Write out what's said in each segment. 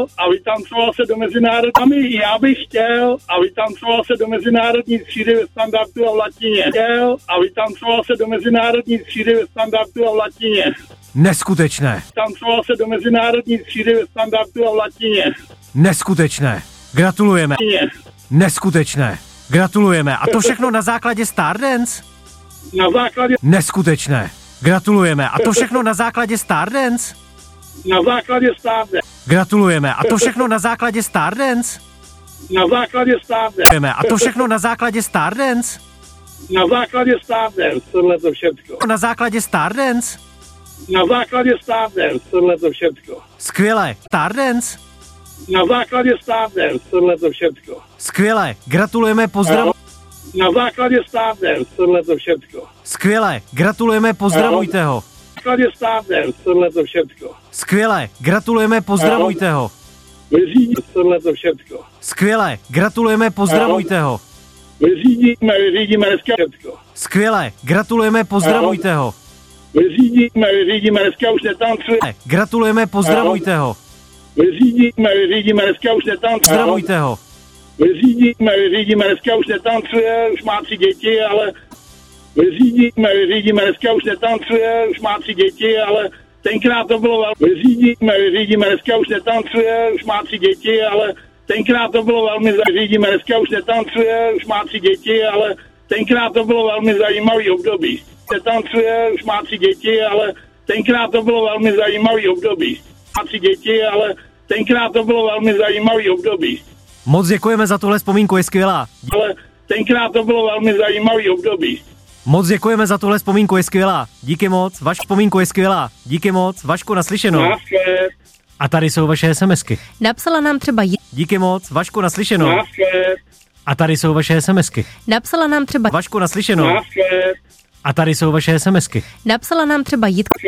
a vytancoval se do mezinárodní, já bych chtěl a vytancoval se do mezinárodní třídy ve standardu a v latině. Chtěl a vytancoval se do mezinárodní třídy ve standardu a v latině. Neskutečné. Tancoval se do mezinárodní třídy ve standardu a v latině. Neskutečné. Gratulujeme. Neskutečné. Gratulujeme. A to všechno na základě Stardance? Na základě... Neskutečné. Gratulujeme. A to všechno na základě Stardance? Na základě Stardance. Gratulujeme. A to všechno na základě Stardance? Na základě Stardance. A to všechno na základě Stardance? Na základě Stardance, tohle to všecko. Na základě Stardance? Na základě Stardance, tohle to všecko. Skvěle. Stardance? Na základě Stardance, tohle to všecko. Skvěle. Gratulujeme, pozdravu. Na základě Stardance, tohle to všecko. Skvěle. Gratulujeme, pozdravujte ho. Na základě Stardance, tohle to všecko. Skvěle. Gratulujeme, pozdravujte ho. Vyřídíme tohle to všecko. Skvěle. Gratulujeme, pozdravujte ho. Vyřídíme dneska všecko. Skvěle. Gratulujeme, pozdravujte ho. Vyřídíme dneska už netancuje. Gratulujeme, pozdravujte ho. Vyřídíme dneska už netancuje. Pozdravujte ho. Vyřídíme dneska už netancuje, už má 3 děti, ale vyřídíme dneska už netancuje, už má 3 děti, ale tenkrát to bylo velmi... Vyřídíme dneska už netancuje, už má 3 děti, ale tenkrát to bylo velmi... Vyřídíme dneska už netancuje, už má 3 děti, ale tenkrát to bylo velmi zajímavý období. Netancuje, už má 3 děti, ale tenkrát to bylo velmi zajímavý období. Má 3 děti, ale tenkrát to bylo velmi zajímavý období. Moc děkujeme za tuhle vzpomínku, je skvělá. Ale tenkrát to bylo velmi zajímavý období. Moc děkujeme za tuhle vzpomínku, je skvělá. Díky moc, vaše vzpomínku je skvělá. Díky moc, Vašku, naslyšenou. A tady jsou vaše SMSky. Napsala nám třeba Díky moc, Vašku, naslyšenou. A tady jsou vaše SMSky. Napsala nám třeba Vašku, naslyšenou. A tady jsou vaše SMSky. Napsala nám třeba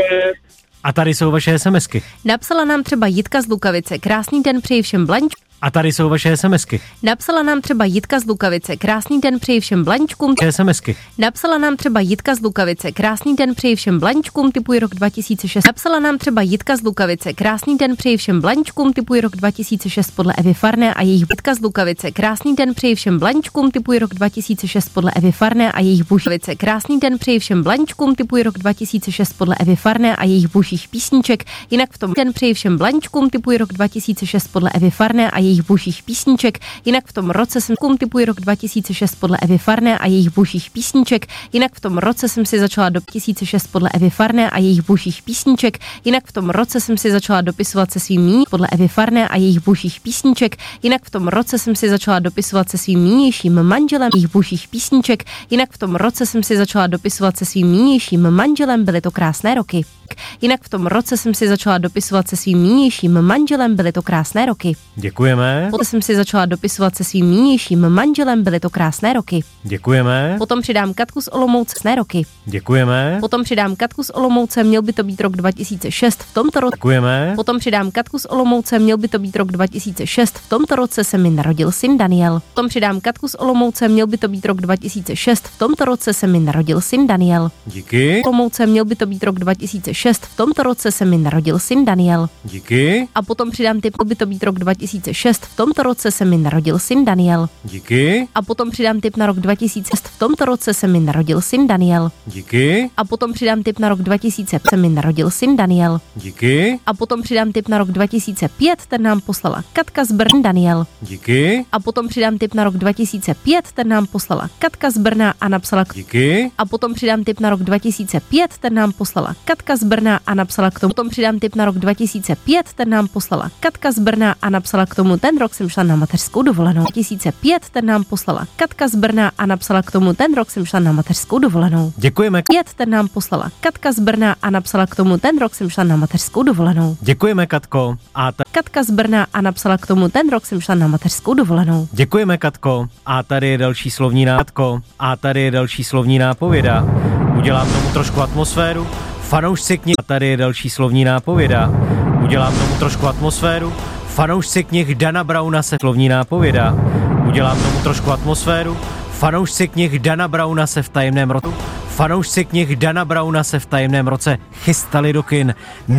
A tady jsou vaše SMSky. Napsala nám třeba Jitka z Lukavice. Krásný den přeji všem Blanč. A tady jsou vaše SMSky. Napsala nám třeba Jitka z Lukavice. Krásný den přeji všem Blančkům. SMSky. Napsala nám třeba Jitka z Lukavice. Krásný den přeji všem Blančkům, typuji rok 2006. Napsala nám třeba Jitka z Lukavice. Krásný den přeji všem Blančkům, typuji rok 2006 podle Evy Farné a jejich Jitka z Lukavice. Krásný den přeji všem Blančkům, typuji rok 2006 podle Evy Farné a jejich Bušovice. Krásný den přeji všem Blančkům, typuji rok 2006 podle Evy Farné a jejich buších písniček. Jinak v tom den přeji všem Blančkům, typuji rok 2006 podle Evy Farné a jejich buších písniček. Jinak v tom roce jsem typuji rok 2006 podle Evy Farné a jejich buších písniček. Jinak v tom roce jsem si začala do 2006 podle Evy Farné a jejich buších písniček. Jinak v tom roce jsem si začala dopisovat se svým míní podle Evy Farné a jejich buších písniček. Jinak v tom roce jsem si začala dopisovat se svým nynějším manželem jejich buších písniček. Jinak v tom roce jsem si začala dopisovat se svým nynějším manželem, byly to krásné roky. Jinak v tom roce jsem si začala dopisovat se svým nynějším manželem, byly to krásné roky. Děkujeme. Poté jsem si začala dopisovat se svým nynějším manželem, byly to krásné roky. Děkujeme. Potom přidám Katku z Olomouce, krásné roky. Děkujeme. Potom přidám Katku z Olomouce, měl by to být rok 2006 v tomto roce. Děkujeme. Potom přidám Katku z Olomouce, měl by to být rok 2006 v tomto roce se mi narodil syn Daniel. Potom přidám Katku z Olomouce, měl by to být rok 2006 v tomto roce se mi narodil syn Daniel. Díky. Olomouce, měl by to být rok 2006 v tomto roce se mi narodil syn Daniel. Díky. A potom přidám tip, by to být rok 2006 v tomto roce se mi narodil syn Daniel. Díky. A potom přidám tip na rok 2006 v tomto roce se mi narodil syn Daniel. Díky. A potom přidám tip na rok 2000 se mi narodil syn Daniel. Díky. A potom přidám tip na rok 2005, ten nám poslala Katka z Brna Daniel. Díky. A potom přidám tip na rok 2005, ten nám poslala Katka z Brna a napsala Díky. A potom přidám tip na rok 2005, ten nám poslala Katka z Brna a napsala k tomu. Potom přidám tip na rok 2005, ten nám poslala Katka z Brna a napsala k tomu, ten rok jsem šla na mateřskou dovolenou. 2005, ten nám poslala Katka z Brna a napsala k tomu, ten rok jsem šla na mateřskou dovolenou. Děkujeme. 5, ten nám poslala Katka z Brna a napsala k tomu, ten rok jsem šla na mateřskou dovolenou. Děkujeme, Katko. Katka z Brna a napsala k tomu, ten rok jsem šla na mateřskou dovolenou. Děkujeme, Katko. A tady je další slovní nápotko. A tady je další slovní nápověda. Udělám tomu trošku atmosféru. Fanoušci knih. A tady je další slovní nápověda. Udělám tomu trošku atmosféru. Fanoušci knih Dana Browna se slovní nápověda. Udělám tomu trošku atmosféru. Fanoušci knih Dana Browna se v tajemném roce. Fanoušci knih Dana Browna se v tajemném roce chystali do kin.